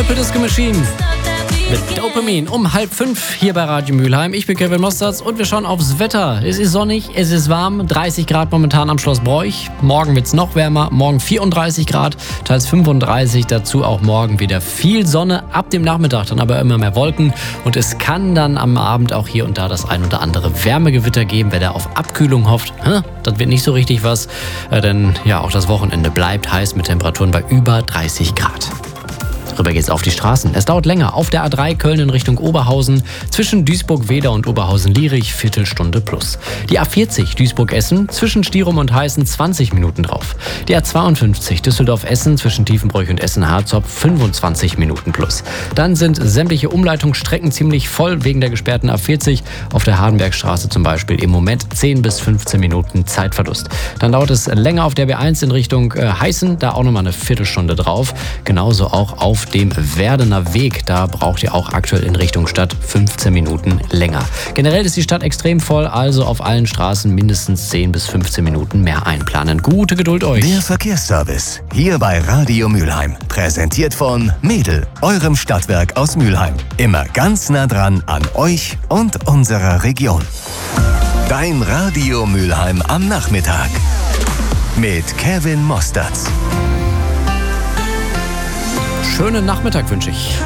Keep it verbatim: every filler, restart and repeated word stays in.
Purple Disco Machine mit Dopamin um halb fünf hier bei Radio Mülheim. Ich bin Kevin Mosterz und wir schauen aufs Wetter. Es ist sonnig, es ist warm, dreißig Grad momentan am Schloss Broich. Morgen wird es noch wärmer, morgen vierunddreißig Grad, teils fünfunddreißig. Dazu auch morgen wieder viel Sonne, ab dem Nachmittag dann aber immer mehr Wolken. Und es kann dann am Abend auch hier und da das ein oder andere Wärmegewitter geben. Wer da auf Abkühlung hofft, das wird nicht so richtig was. Denn ja, auch das Wochenende bleibt heiß mit Temperaturen bei über dreißig Grad. Rüber geht's auf die Straßen. Es dauert länger. Auf der A drei Köln in Richtung Oberhausen, zwischen Duisburg-Weder und Oberhausen-Lierich, Viertelstunde plus. Die A vierzig Duisburg-Essen, zwischen Stierum und Heißen, zwanzig Minuten drauf. Die A zweiundfünfzig Düsseldorf-Essen, zwischen Tiefenbroich und Essen-Harzopf, fünfundzwanzig Minuten plus. Dann sind sämtliche Umleitungsstrecken ziemlich voll wegen der gesperrten A vierzig. Auf der Hardenbergstraße zum Beispiel im Moment zehn bis fünfzehn Minuten Zeitverlust. Dann dauert es länger auf der B eins in Richtung äh, Heißen, da auch nochmal eine Viertelstunde drauf. Genauso auch auf dem Werdener Weg, da braucht ihr auch aktuell in Richtung Stadt fünfzehn Minuten länger. Generell ist die Stadt extrem voll, also auf allen Straßen mindestens zehn bis fünfzehn Minuten mehr einplanen. Gute Geduld euch. Der Verkehrsservice hier bei Radio Mülheim. Präsentiert von Mädel, eurem Stadtwerk aus Mülheim. Immer ganz nah dran an euch und unserer Region. Dein Radio Mülheim am Nachmittag mit Kevin Mosterz. Schönen Nachmittag wünsche ich.